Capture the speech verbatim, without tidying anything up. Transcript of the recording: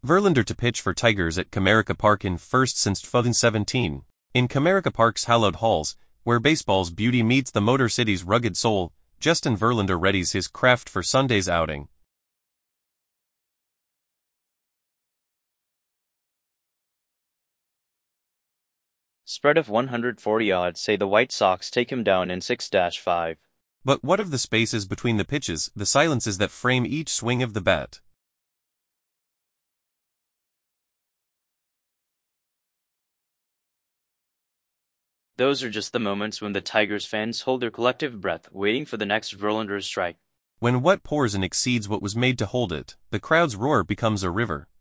Verlander to pitch for Tigers at Comerica Park in first since twenty seventeen. In Comerica Park's hallowed halls, where baseball's beauty meets the Motor City's rugged soul, Justin Verlander readies his craft for Sunday's outing. Spread of one hundred forty odds say the White Sox take him down in six to five. But what of the spaces between the pitches, the silences that frame each swing of the bat? Those are just the moments when the Tigers fans hold their collective breath, waiting for the next Verlander strike. When what pours in exceeds what was made to hold it, the crowd's roar becomes a river.